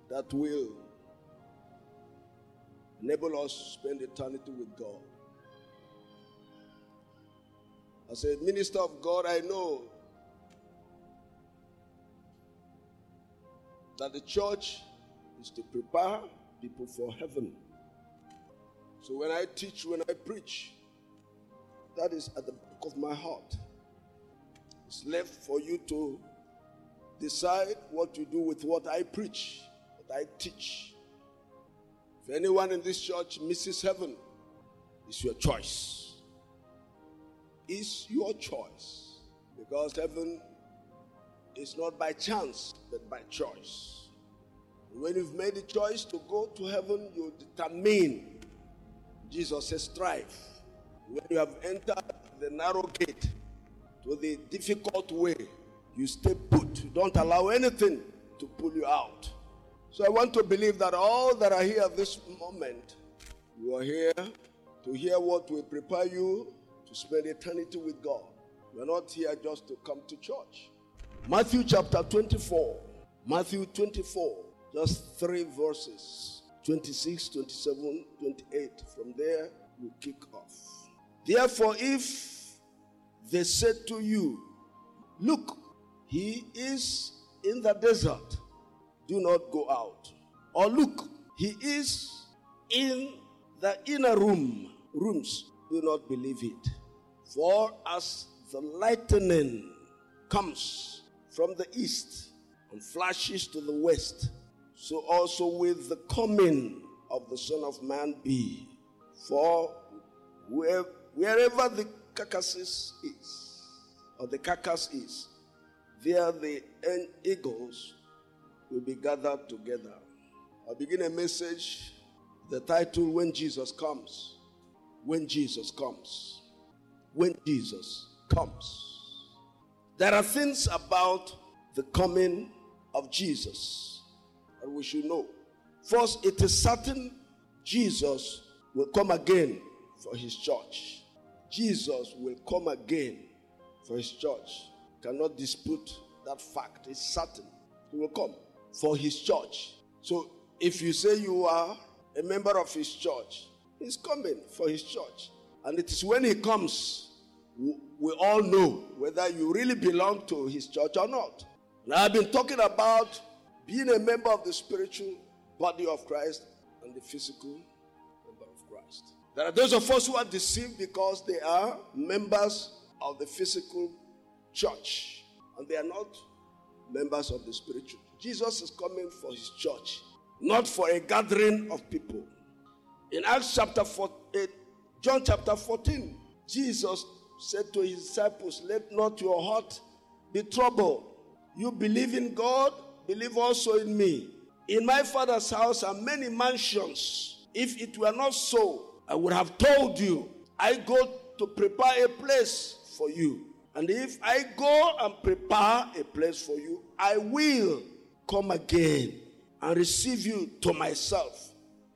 that will enable us to spend eternity with God. As a minister of God, I know that the church is to prepare people for heaven. So when I teach, when I preach, that is at the back of my heart. It's left for you to decide what you do with what I preach, what I teach. If anyone in this church misses heaven, it's your choice. It's your choice. Because heaven is not by chance, but by choice. When you've made the choice to go to heaven, you determine. Jesus says, strive. When you have entered the narrow gate to the difficult way, you stay put. You don't allow anything to pull you out. So I want to believe that all that are here at this moment, you are here to hear what will prepare you to spend eternity with God. You are not here just to come to church. Matthew chapter 24. Matthew 24. Just 3 verses. 26, 27, 28. From there, we kick off. Therefore, if they said to you, look, he is in the desert, do not go out. Or look, he is in the inner rooms, do not believe it. For as the lightning comes from the east and flashes to the west, so also will the coming of the Son of Man be. For wherever the carcass is, or the carcass is, there the eagles will be gathered together. I'll begin a message, the title, When Jesus Comes. When Jesus Comes. When Jesus comes. There are things about the coming of Jesus that we should know. First, it is certain Jesus will come again for his church. Jesus will come again for his church. Cannot dispute that fact. It's certain. He will come for his church. So if you say you are a member of his church, he's coming for his church. And it is when he comes, we all know whether you really belong to his church or not. And I've been talking about being a member of the spiritual body of Christ and the physical member of Christ. There are those of us who are deceived because they are members of the physical church and they are not members of the spiritual. Jesus is coming for his church, not for a gathering of people. In Acts chapter 8, John chapter 14, Jesus said to his disciples, let not your heart be troubled. You believe in God, believe also in me. In my Father's house are many mansions. If it were not so, I would have told you, I go to prepare a place for you. And if I go and prepare a place for you, I will come again and receive you to myself,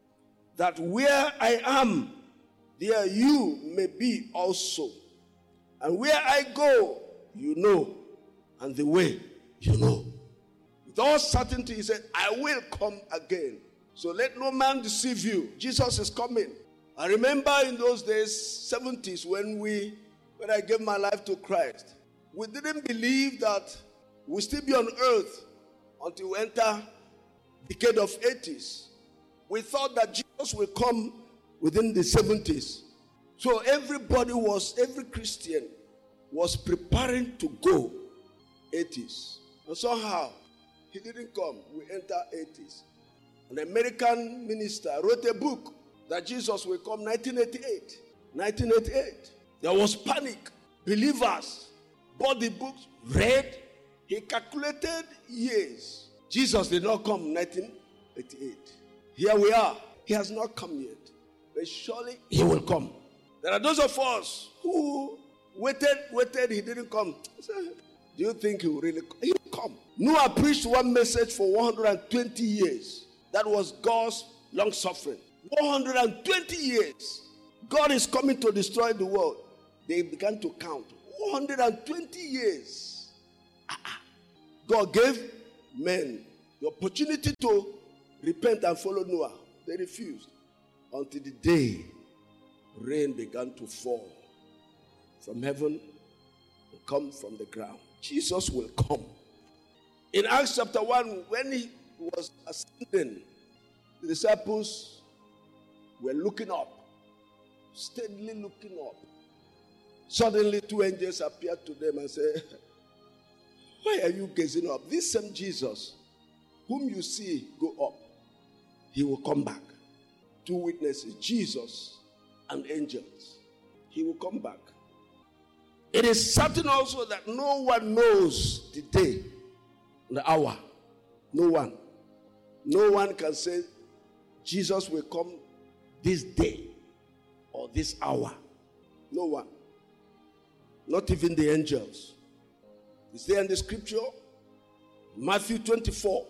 that where I am, there you may be also. And where I go, you know, and the way you know. With all certainty, he said, I will come again. So let no man deceive you. Jesus is coming. I remember in those days, 70s, when I gave my life to Christ, we didn't believe that we'll still be on earth until we enter the decade of 80s. We thought that Jesus will come within the 70s. So every Christian was preparing to go 80s. And somehow, he didn't come. We enter 80s. An American minister wrote a book that Jesus will come 1988. 1988. There was panic. Believers bought the books, read. He calculated years. Jesus did not come 1988. Here we are. He has not come yet. But surely he will come. There are those of us who waited, he didn't come. Do you think he will really come? He will come. Noah preached one message for 120 years. That was God's long suffering. 120 years. God is coming to destroy the world. They began to count. 120 years. God gave men the opportunity to repent and follow Noah. They refused. Until the day rain began to fall from heaven and come from the ground. Jesus will come. In Acts chapter 1, when he was ascending, the disciples were looking up, steadily looking up. Suddenly, two angels appeared to them and said, "Why are you gazing up? This same Jesus, whom you see go up, he will come back." Two witnesses, Jesus and angels. He will come back. It is certain also that no one knows the day, the hour. No one. No one can say Jesus will come this day or this hour. No one. Not even the angels. Is there in the scripture? Matthew 24,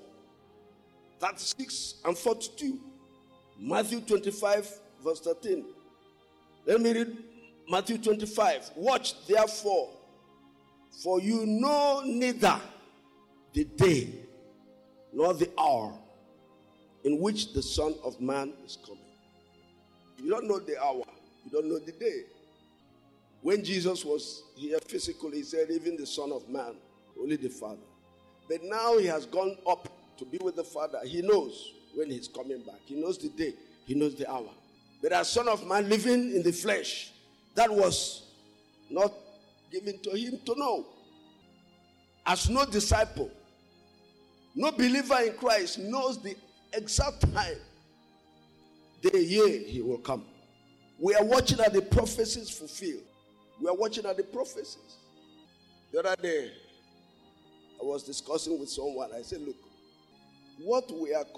36 and 42. Matthew 25, verse 13. Let me read Matthew 25. Watch therefore, for you know neither the day nor the hour in which the Son of Man is coming. You don't know the hour. You don't know the day. When Jesus was here physically, he said, even the Son of Man, only the Father. But now he has gone up to be with the Father. He knows when he's coming back. He knows the day. He knows the hour. But as Son of Man living in the flesh, that was not given to him to know. As no disciple, no believer in Christ knows the exact time, the year he will come. We are watching at the prophecies fulfilled. We are watching at the prophecies. The other day, I was discussing with someone. I said, look, what we are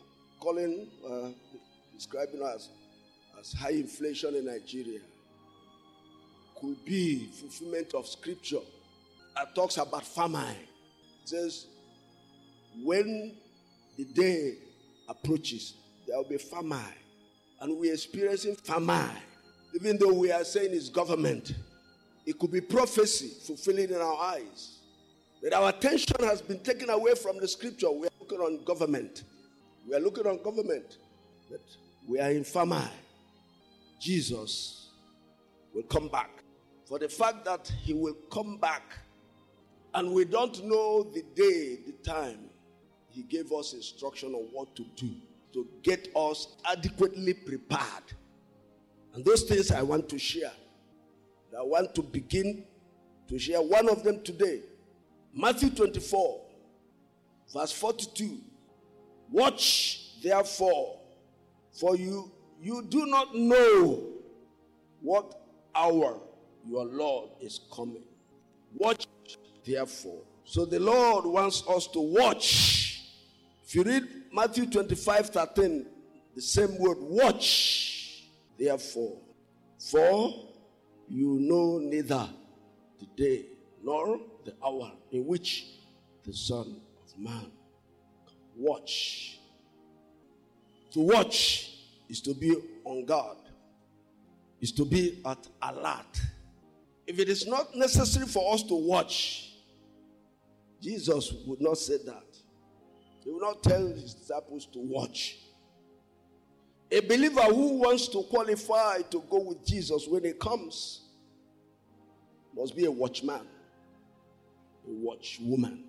describing as high inflation in Nigeria could be fulfillment of scripture that talks about famine. It says, when the day approaches, there will be famine. And we are experiencing famine. Even though we are saying it's government, it could be prophecy fulfilling in our eyes. But our attention has been taken away from the scripture. We are looking on government. We are looking on government. But we are in famine. Jesus will come back. For the fact that he will come back, and we don't know the day, the time, he gave us instruction on what to do to get us adequately prepared. And those things I want to share. I want to begin to share one of them today. Matthew 24, verse 42. Watch therefore, for you do not know what hour your Lord is coming. Watch therefore. So the Lord wants us to watch. If you read Matthew 25, 13, the same word, watch therefore. For you know neither the day nor the hour in which the Son of Man comes. Watch. To watch is to be on guard, is to be at alert. If it is not necessary for us to watch, Jesus would not say that. He would not tell his disciples to watch. A believer who wants to qualify to go with Jesus when he comes must be a watchman, a watchwoman.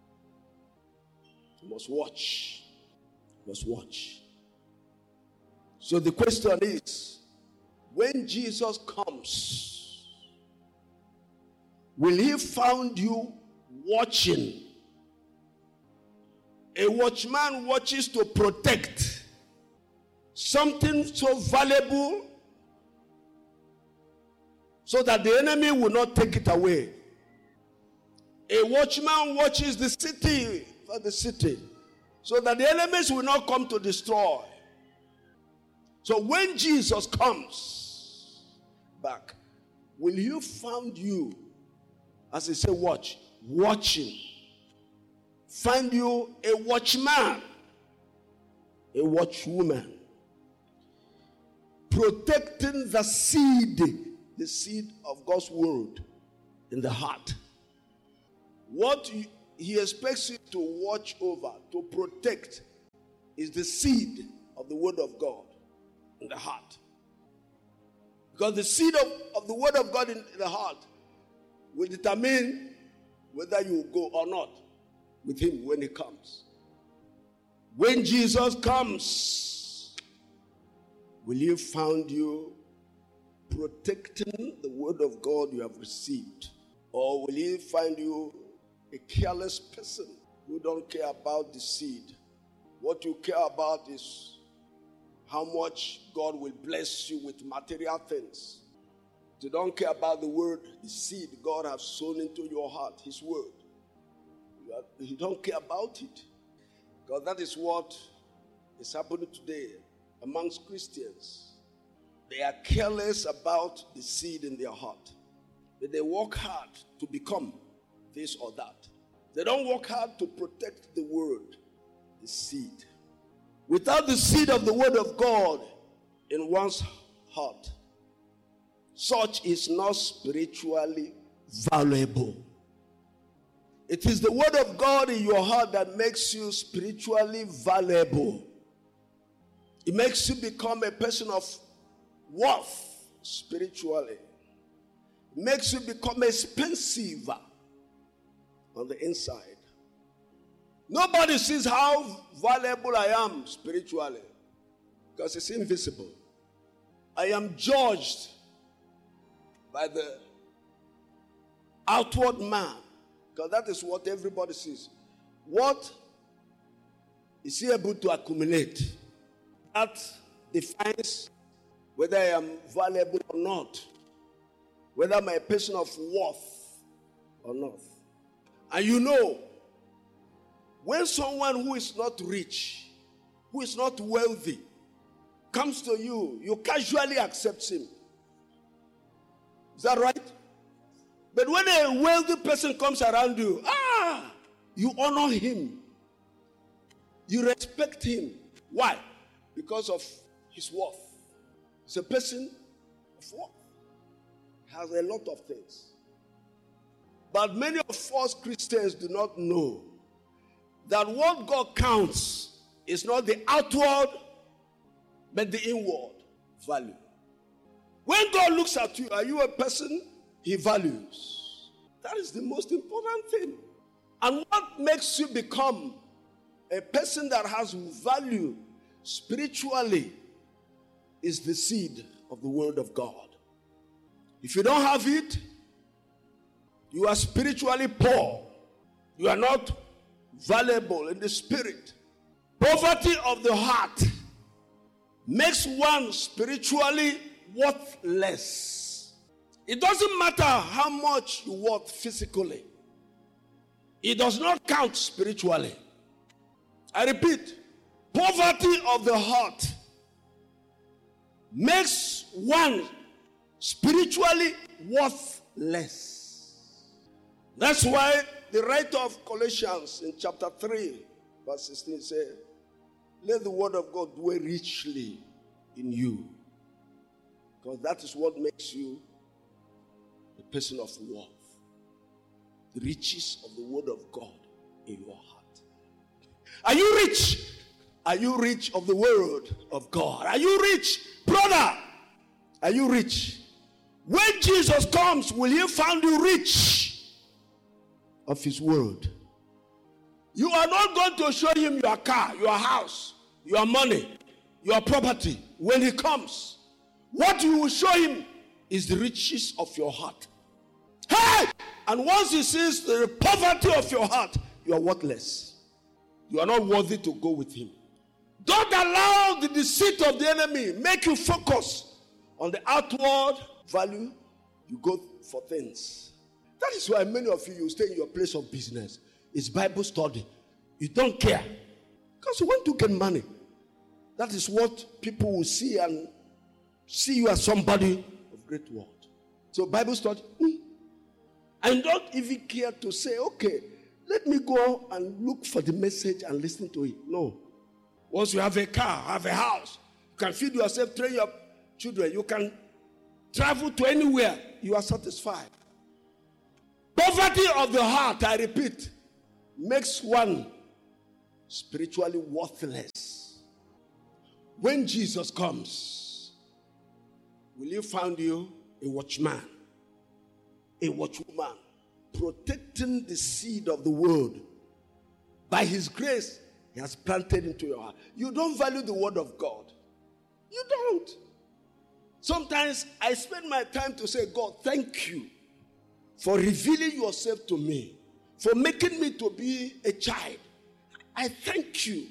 He must watch. He must watch. So the question is, when Jesus comes, will he find you watching? A watchman watches to protect something so valuable so that the enemy will not take it away. A watchman watches the city so that the enemies will not come to destroy. So when Jesus comes back, will you find you, as he said, watching? Find you a watchman, a watchwoman, protecting the seed of God's word in the heart. What he expects you to watch over, to protect, is the seed of the word of God in the heart. Because the seed of the word of God in the heart will determine whether you will go or not with him when he comes. When Jesus comes, will he find you protecting the word of God you have received? Or will he find you a careless person who don't care about the seed? What you care about is how much God will bless you with material things. You don't care about the word, the seed God has sown into your heart, his word. You don't care about it. Because that is what is happening today amongst Christians. They are careless about the seed in their heart. But they work hard to become this or that. They don't work hard to protect the word, the seed. Without the seed of the word of God in one's heart, such is not spiritually valuable. It is the word of God in your heart that makes you spiritually valuable. It makes you become a person of worth spiritually. It makes you become expensive on the inside. Nobody sees how valuable I am spiritually because it's invisible. I am judged by the outward man, because that is what everybody sees. What is he able to accumulate? That defines whether I am valuable or not, whether I'm a person of worth or not. And you know, when someone who is not rich, who is not wealthy, comes to you, you casually accept him. Is that right? But when a wealthy person comes around you, you honor him. You respect him. Why? Because of his worth. He's a person of worth. He has a lot of things. But many of us Christians do not know that what God counts is not the outward, but the inward value. When God looks at you, are you a person he values? That is the most important thing. And what makes you become a person that has value spiritually is the seed of the word of God. If you don't have it, you are spiritually poor. You are not valuable in the spirit. Poverty of the heart makes one spiritually worthless. It doesn't matter how much you worth physically. It does not count spiritually. I repeat, poverty of the heart makes one spiritually worthless. That's why the writer of Colossians in chapter 3, verse 16 says, let the word of God dwell richly in you. Because that is what makes you a person of worth. The riches of the word of God in your heart. Are you rich? Are you rich of the word of God? Are you rich? Brother, are you rich? When Jesus comes, will he find you rich of his word? You are not going to show him your car, your house, your money, your property when he comes. What you will show him is the riches of your heart. Hey! And once he sees the poverty of your heart, you are worthless. You are not worthy to go with him. Don't allow the deceit of the enemy make you focus on the outward value. You go for things. That is why many of you stay in your place of business. It's Bible study. You don't care. Because you want to get money. That is what people will see and see you as somebody of great worth. So Bible study. I don't even care to say, okay, let me go and look for the message and listen to it. No. Once you have a car, have a house, you can feed yourself, train your children, you can travel to anywhere, you are satisfied. Poverty of the heart, I repeat, makes one spiritually worthless. When Jesus comes, will He find you a watchman, a watchwoman, protecting the seed of the word? By His grace, He has planted into your heart. You don't value the word of God. You don't. Sometimes I spend my time to say, God, thank you for revealing yourself to me, for making me to be a child. I thank you.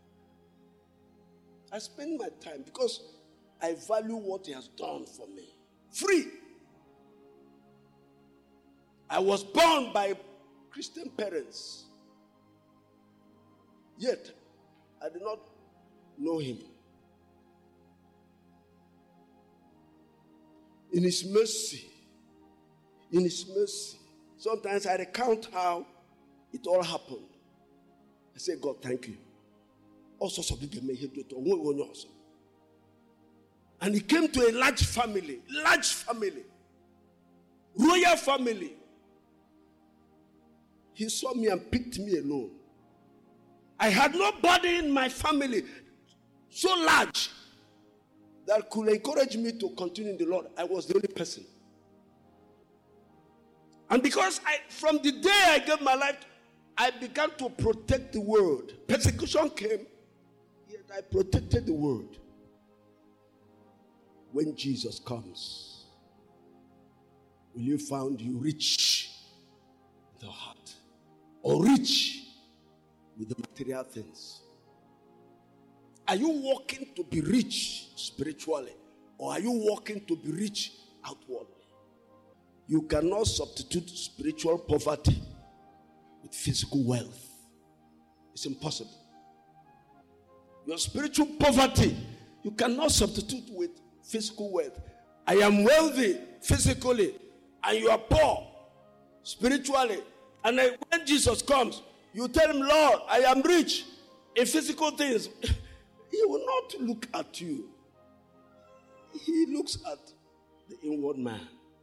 I spend my time because I value what He has done for me. Free. I was born by Christian parents. Yet, I did not know Him. In His mercy, sometimes I recount how it all happened. I say, God, thank you. All sorts of people may hate you. And He came to a large family, royal family. He saw me and picked me alone. I had nobody in my family so large that could encourage me to continue in the Lord. I was the only person. And because from the day I gave my life, I began to protect the word. Persecution came, yet I protected the word. When Jesus comes, will you find you rich in the heart, or rich with the material things? Are you walking to be rich spiritually, or are you walking to be rich outwardly? You cannot substitute spiritual poverty with physical wealth. It's impossible. Your spiritual poverty, you cannot substitute with physical wealth. I am wealthy physically, and you are poor spiritually. And when Jesus comes, you tell Him, Lord, I am rich in physical things. He will not look at you. He looks at the inward man.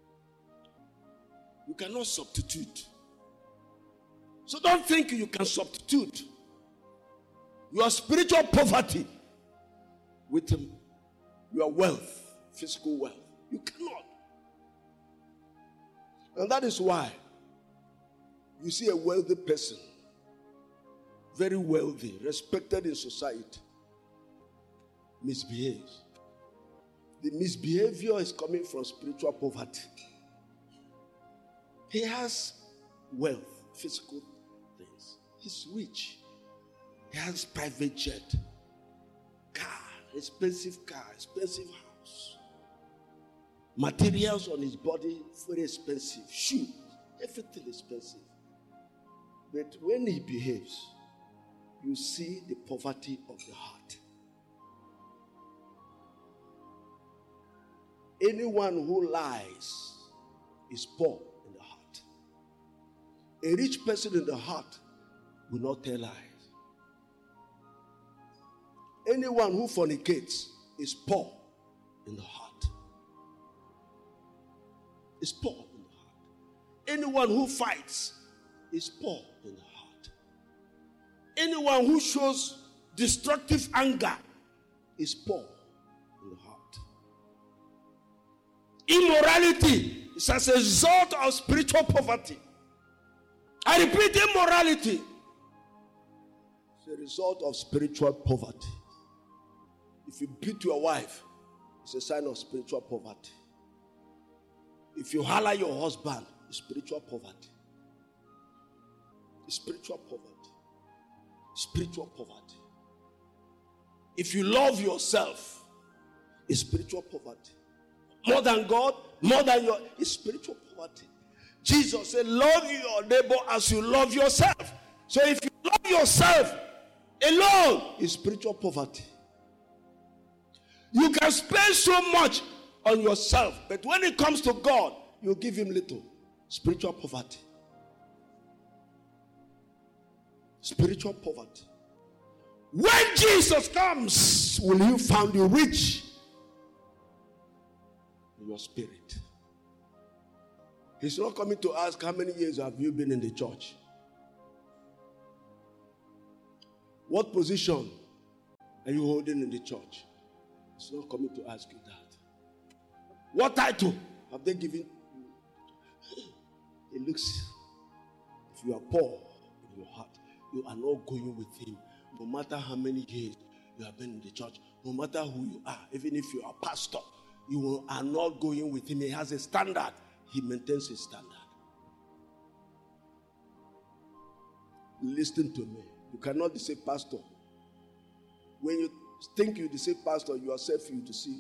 You cannot substitute. So don't think you can substitute your spiritual poverty with your wealth, physical wealth. You cannot. And that is why you see a wealthy person, very wealthy, respected in society, misbehaves. The misbehavior is coming from spiritual poverty. He has wealth, physical things. He's rich. He has private jet, car, expensive house. Materials on his body, very expensive. Shoe, everything expensive. But when he behaves, you see the poverty of the heart. Anyone who lies is poor in the heart. A rich person in the heart will not tell lies. Anyone who fornicates is poor in the heart. Is poor in the heart. Anyone who fights is poor in the heart. Anyone who shows destructive anger is poor in the heart. Immorality is as a result of spiritual poverty. I repeat, immorality is a result of spiritual poverty. If you beat your wife, it's a sign of spiritual poverty. If you holler your husband, it's spiritual poverty. It's spiritual poverty. Spiritual poverty. If you love yourself, it's spiritual poverty. More than God, more than it's spiritual poverty. Jesus said, love your neighbor as you love yourself. So if you love yourself alone, it's spiritual poverty. You can spend so much on yourself, but when it comes to God, you give Him little. Spiritual poverty. Spiritual poverty. When Jesus comes, will you find you rich in your spirit? He's not coming to ask how many years have you been in the church. What position are you holding in the church? It's not coming to ask you that. What title have they given you? It looks, if you are poor in your heart, you are not going with him. No matter how many years you have been in the church, no matter who you are, even if you are a pastor, you are not going with him. He has a standard. He maintains his standard. Listen to me. You cannot deceive pastor. When you think you deceive pastor, yourself you deceive.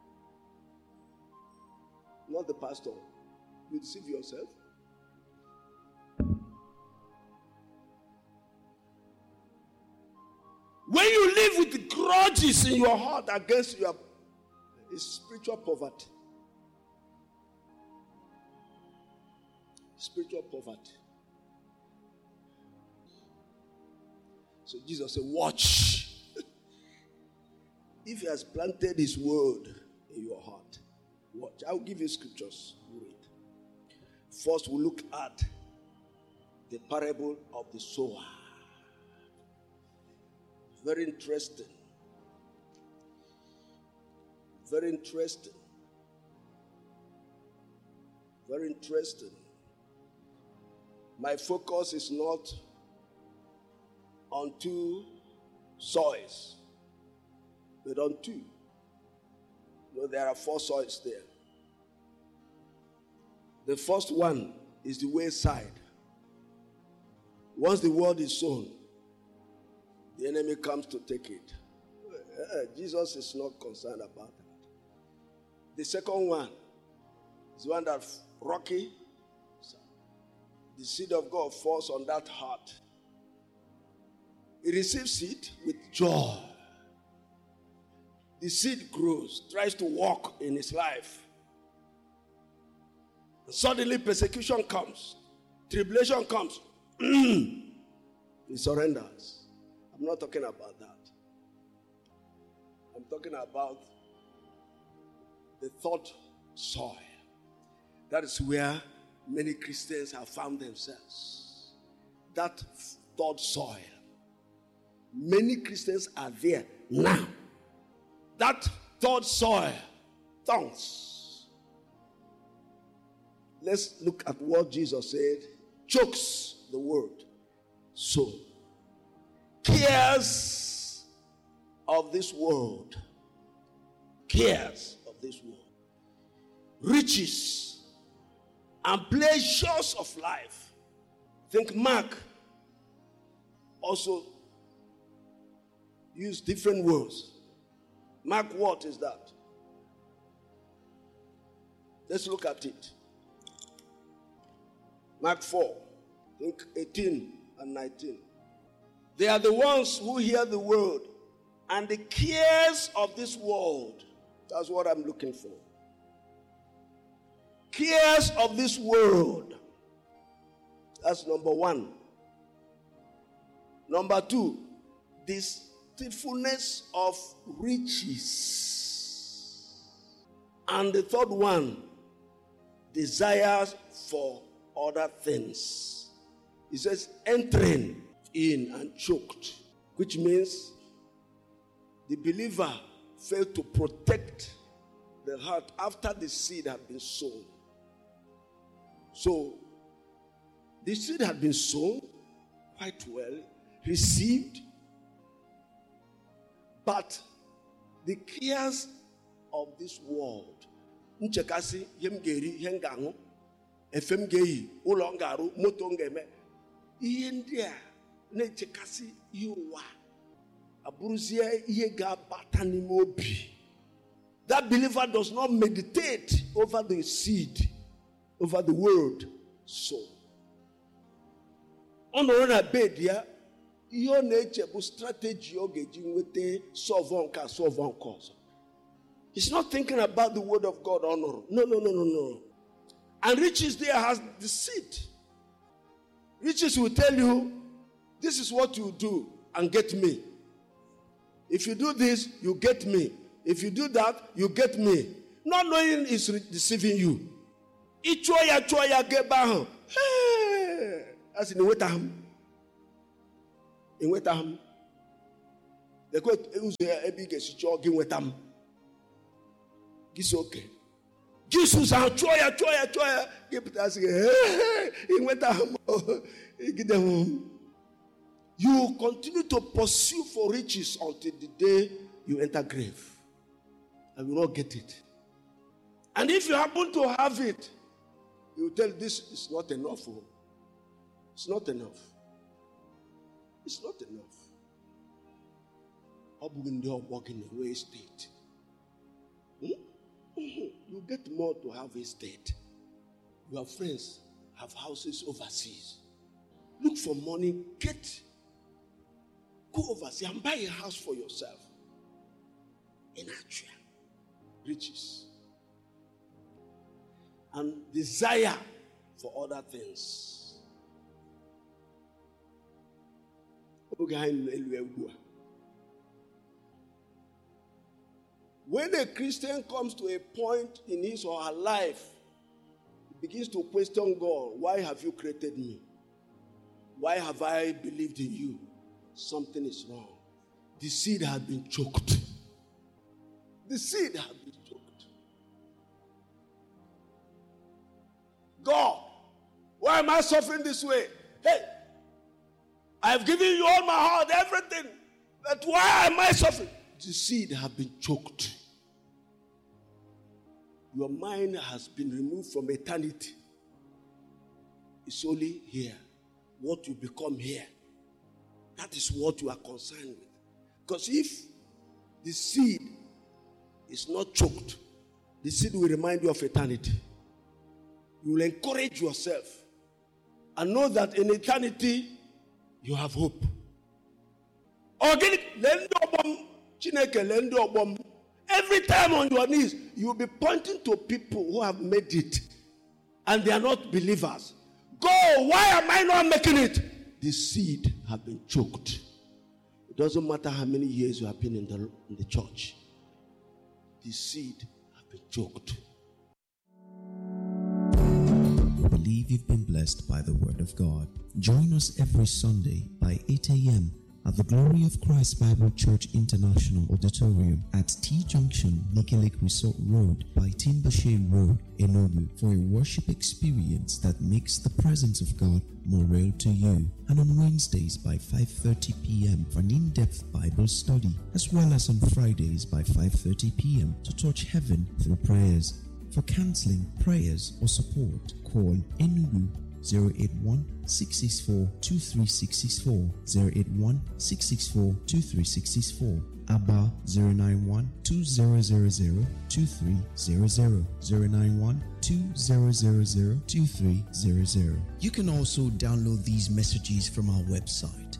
Not the pastor. You deceive yourself. When you live with grudges in your heart against your spiritual poverty. Spiritual poverty. So Jesus said, watch. If he has planted his word in your heart, watch. I'll give you scriptures. Read. First, we'll look at the parable of the sower. Very interesting. Very interesting. Very interesting. My focus is not on two soils, but on two. You know, there are 4 soils there. The first one is the wayside. Once the word is sown, the enemy comes to take it. Jesus is not concerned about that. The second one is one that's rocky. The seed of God falls on that heart. He receives it with joy. The seed grows, tries to walk in his life. And suddenly persecution comes, tribulation comes. He surrenders. I'm not talking about that. I'm talking about the third soil. That is where many Christians have found themselves. That third soil. Many Christians are there now. That third soil, tongues. Let's look at what Jesus said. Chokes the word. So, cares of this world. Cares of this world. Riches and pleasures of life. Think Mark also use different words. Mark, what is that? Let's look at it. Mark 4, think 18 and 19. They are the ones who hear the word and the cares of this world. That's what I'm looking for. Cares of this world. That's number 1. Number 2, deceitfulness of riches. And the third one, desires for other things. It says entering in and choked, which means the believer failed to protect the heart after the seed had been sown. So, the seed had been sown quite well, received, but the cares of this world, nchekasi yemgeri hengangu, efemgei ulongaru motongeme, iyendia nechekasi yuwa, aburuzie yega batanimobi. That believer does not meditate over the seed, over the word sown. Honorable bedia, your nature bu strategy ogeji nwete solve cause. He's not thinking about the word of God, honor. No. And riches there has the seed. Riches will tell you, this is what you do and get me. If you do this, you get me. If you do that, you get me. Not knowing is deceiving you. Ichoya geba. As in Wetaham. In Wetaham. The quote is a big Wetam. It's okay. Jesus and choya. He went home. You continue to pursue for riches until the day you enter grave. And you will not get it. And if you happen to have it, you will tell this is not enough. It's not enough. It's not enough. Walking away state. You get more to have a state. Your friends have houses overseas. Look for money, go overseas and buy a house for yourself. In actual riches. And desire for other things. When a Christian comes to a point in his or her life, he begins to question God, why have you created me? Why have I believed in you? Something is wrong. The seed has been choked. The seed has been choked. God, why am I suffering this way? Hey, I've given you all my heart, everything. But why am I suffering? The seed has been choked. Your mind has been removed from eternity. It's only here. What you become here. That is what you are concerned with. Because if the seed is not choked, the seed will remind you of eternity. You will encourage yourself and know that in eternity you have hope. Every time on your knees, you will be pointing to people who have made it and they are not believers. God, why am I not making it? The seed have been choked. It doesn't matter how many years you have been in the church. The seed have been choked. We believe you've been blessed by the word of God. Join us every Sunday by 8 a.m. at the Glory of Christ Bible Church International Auditorium at T Junction, Nikki Lake Resort Road by Timbashane Road, Enugu, for a worship experience that makes the presence of God more real to you. And on Wednesdays by 5:30 p.m. for an in-depth Bible study, as well as on Fridays by 5:30 p.m. to touch heaven through prayers. For counseling, prayers, or support, call Enugu 081-664-2364, 081-664-2364, ABBA 091-2000-2300, 091-2000-2300. You can also download these messages from our website,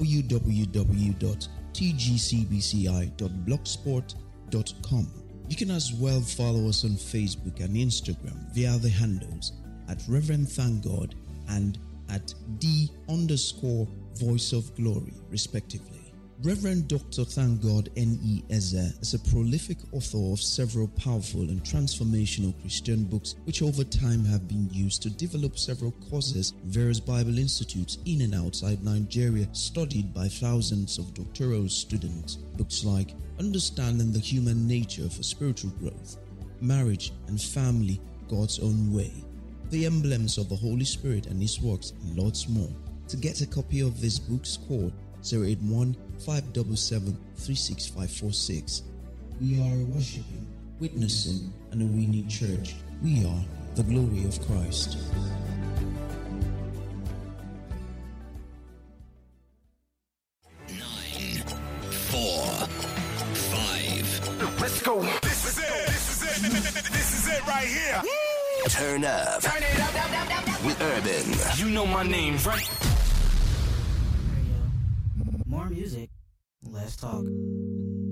www.tgcbci.blogspot.com. You can as well follow us on Facebook and Instagram via the handles at Reverend Thank God and at _Voice of Glory, respectively. Reverend Dr. Thank God N.E. Eze is a prolific author of several powerful and transformational Christian books, which over time have been used to develop several courses in various Bible institutes in and outside Nigeria, studied by thousands of doctoral students. Books like Understanding the Human Nature for Spiritual Growth, Marriage and Family, God's Own Way, The Emblems of the Holy Spirit and His Works, and lots more. To get a copy of these books, call 081-577-36546. We are a worshiping, witnessing, and a winning church. We are the glory of Christ. Let's go. This is it. This is it right here. Turn up. Turn it up. With Urban. You know my name, right? More music, less talk.